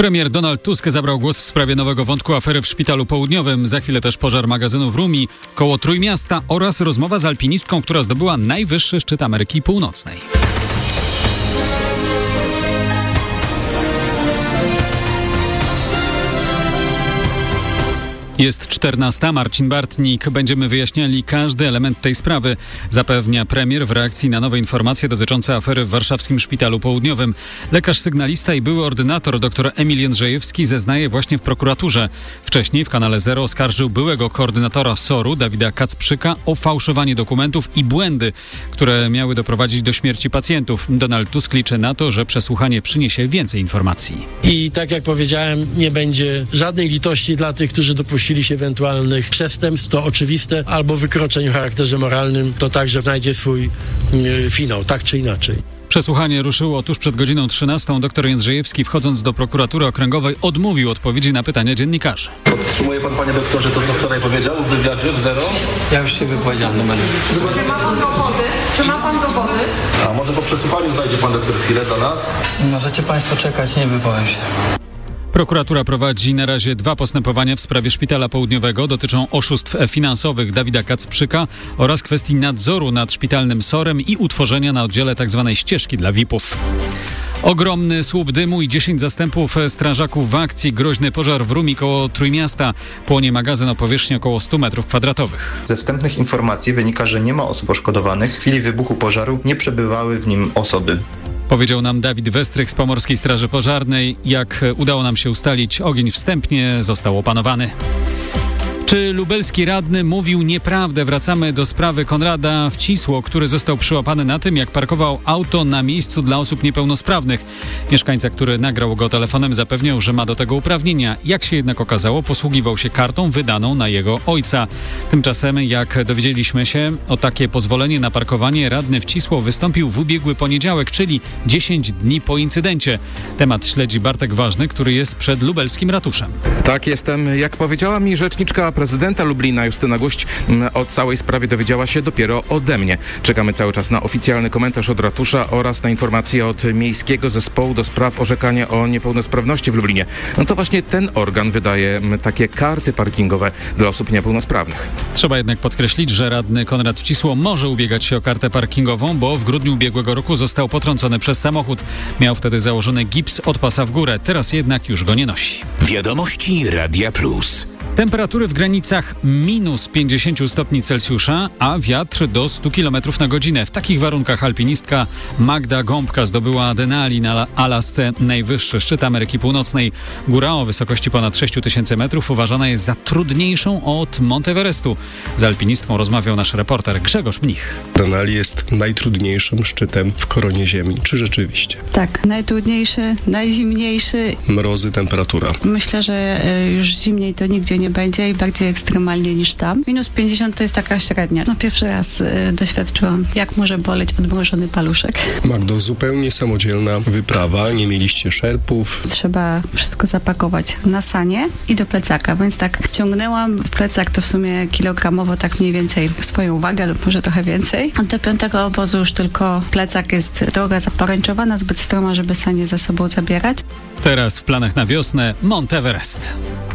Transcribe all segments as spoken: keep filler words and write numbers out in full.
Premier Donald Tusk zabrał głos w sprawie nowego wątku afery w Szpitalu Południowym. Za chwilę też pożar magazynu w Rumi koło Trójmiasta oraz rozmowa z alpinistką, która zdobyła najwyższy szczyt Ameryki Północnej. Jest czternasta, Marcin Bartnik. Będziemy wyjaśniali każdy element tej sprawy, zapewnia premier w reakcji na nowe informacje dotyczące afery w warszawskim Szpitalu Południowym. Lekarz sygnalista i były ordynator dr Emil Jędrzejewski zeznaje właśnie w prokuraturze. Wcześniej w kanale Zero oskarżył byłego koordynatora soru Dawida Kacprzyka o fałszowanie dokumentów i błędy, które miały doprowadzić do śmierci pacjentów. Donald Tusk liczy na to, że przesłuchanie przyniesie więcej informacji. I tak jak powiedziałem, nie będzie żadnej litości dla tych, którzy dopuścili się ewentualnych przestępstw, to oczywiste, albo wykroczeń o charakterze moralnym, to także znajdzie swój yy, finał, tak czy inaczej. Przesłuchanie ruszyło tuż przed godziną trzynastą. Doktor Jędrzejewski, wchodząc do prokuratury okręgowej, odmówił odpowiedzi na pytania dziennikarzy. Podtrzymuje pan, panie doktorze, to co wczoraj powiedział w wywiadzie w Zero? Ja już się wypowiedziałem do mediów. Czy ma pan dowody? Czy ma pan dowody? A może po przesłuchaniu znajdzie pan doktor chwilę do nas? Możecie państwo czekać, nie wypowiem się. Prokuratura prowadzi na razie dwa postępowania w sprawie Szpitala Południowego. Dotyczą oszustw finansowych Dawida Kacprzyka oraz kwestii nadzoru nad szpitalnym sorem i utworzenia na oddziale tzw. ścieżki dla V I P-ów. Ogromny słup dymu i dziesięć zastępów strażaków w akcji. Groźny pożar w Rumi koło Trójmiasta. Płonie magazyn o powierzchni około stu metrów kwadratowych. Ze wstępnych informacji wynika, że nie ma osób poszkodowanych. W chwili wybuchu pożaru nie przebywały w nim osoby. Powiedział nam Dawid Westrych z Pomorskiej Straży Pożarnej. Jak udało nam się ustalić, ogień wstępnie został opanowany. Czy lubelski radny mówił nieprawdę? Wracamy do sprawy Konrada Wcisło, który został przyłapany na tym, jak parkował auto na miejscu dla osób niepełnosprawnych. Mieszkańca, który nagrał go telefonem, zapewniał, że ma do tego uprawnienia. Jak się jednak okazało, posługiwał się kartą wydaną na jego ojca. Tymczasem, jak dowiedzieliśmy się, o takie pozwolenie na parkowanie radny Wcisło wystąpił w ubiegły poniedziałek, czyli dziesięć dni po incydencie. Temat śledzi Bartek Ważny, który jest przed lubelskim ratuszem. Tak, jestem. Jak powiedziała mi rzeczniczka prezydenta Lublina Justyna Guść, o całej sprawie dowiedziała się dopiero ode mnie. Czekamy cały czas na oficjalny komentarz od ratusza oraz na informacje od Miejskiego Zespołu do Spraw Orzekania o Niepełnosprawności w Lublinie. No to właśnie ten organ wydaje takie karty parkingowe dla osób niepełnosprawnych. Trzeba jednak podkreślić, że radny Konrad Wcisło może ubiegać się o kartę parkingową, bo w grudniu ubiegłego roku został potrącony przez samochód. Miał wtedy założony gips od pasa w górę, teraz jednak już go nie nosi. Wiadomości Radia Plus. Temperatury w granicach minus pięćdziesiąt stopni Celsjusza, a wiatr do stu kilometrów na godzinę. W takich warunkach alpinistka Magda Gąbka zdobyła Denali na Alasce, najwyższy szczyt Ameryki Północnej. Góra o wysokości ponad sześć tysięcy metrów uważana jest za trudniejszą od Monteverestu. Z alpinistką rozmawiał nasz reporter Grzegorz Mnich. Denali jest najtrudniejszym szczytem w koronie Ziemi. Czy rzeczywiście? Tak, najtrudniejszy, najzimniejszy. Mrozy, temperatura. Myślę, że już zimniej to nigdzie nie nie będzie i bardziej ekstremalnie niż tam. Minus pięćdziesiąt to jest taka średnia. No pierwszy raz y, doświadczyłam, jak może boleć odmrożony paluszek. Magdo, zupełnie samodzielna wyprawa, nie mieliście szerpów. Trzeba wszystko zapakować na sanie i do plecaka, więc tak ciągnęłam plecak to w sumie kilogramowo tak mniej więcej swoją wagę lub może trochę więcej. A do piątego obozu już tylko plecak jest droga zaporęczowana, zbyt stroma, żeby sanie za sobą zabierać. Teraz w planach na wiosnę Monteverest.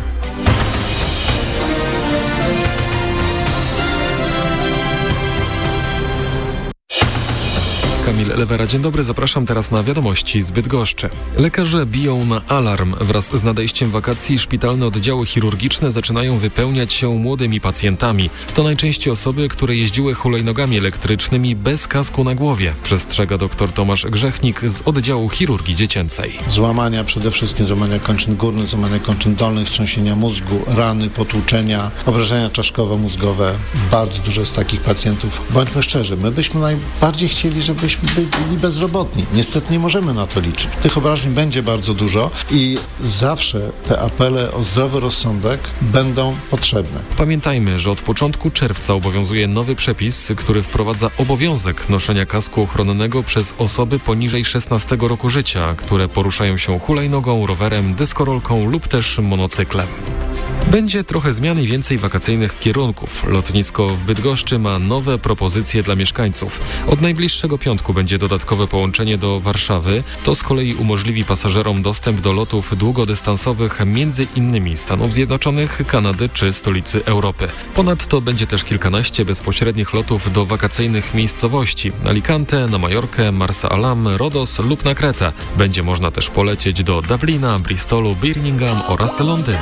Kamil Lewera, dzień dobry, zapraszam teraz na wiadomości z Bydgoszczy. Lekarze biją na alarm. Wraz z nadejściem wakacji szpitalne oddziały chirurgiczne zaczynają wypełniać się młodymi pacjentami. To najczęściej osoby, które jeździły hulajnogami elektrycznymi bez kasku na głowie, przestrzega dr Tomasz Grzechnik z oddziału chirurgii dziecięcej. Złamania, przede wszystkim złamania kończyn górnych, złamania kończyn dolnych, wstrząsienia mózgu, rany, potłuczenia, obrażenia czaszkowo-mózgowe. Bardzo dużo jest takich pacjentów. Bądźmy szczerzy, my byśmy najbardziej chcieli, żebyśmy byli bezrobotni. Niestety nie możemy na to liczyć. Tych obrażeń będzie bardzo dużo i zawsze te apele o zdrowy rozsądek będą potrzebne. Pamiętajmy, że od początku czerwca obowiązuje nowy przepis, który wprowadza obowiązek noszenia kasku ochronnego przez osoby poniżej szesnastego roku życia, które poruszają się hulajnogą, rowerem, deskorolką lub też monocyklem. Będzie trochę zmian i więcej wakacyjnych kierunków. Lotnisko w Bydgoszczy ma nowe propozycje dla mieszkańców. Od najbliższego piątku będzie dodatkowe połączenie do Warszawy. To z kolei umożliwi pasażerom dostęp do lotów długodystansowych między innymi Stanów Zjednoczonych, Kanady czy stolicy Europy. Ponadto będzie też kilkanaście bezpośrednich lotów do wakacyjnych miejscowości: Alicante, na Majorkę, Marsa Alam, Rodos lub na Kretę. Będzie można też polecieć do Dublina, Bristolu, Birmingham oraz Londynu.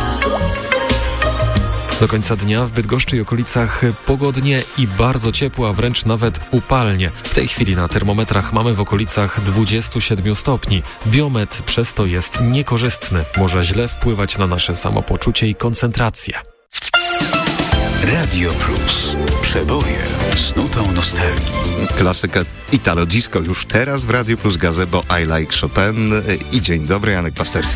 Do końca dnia w Bydgoszczy i okolicach pogodnie i bardzo ciepło, a wręcz nawet upalnie. W tej chwili na termometrach mamy w okolicach dwudziestu siedmiu stopni. Biometr przez to jest niekorzystny. Może źle wpływać na nasze samopoczucie i koncentrację. Radio Plus. Przeboje z nutą nostalgii. Klasyka Italo Disco już teraz w Radio Plus, gazebo I Like Chopin. I dzień dobry, Janek Pasterski.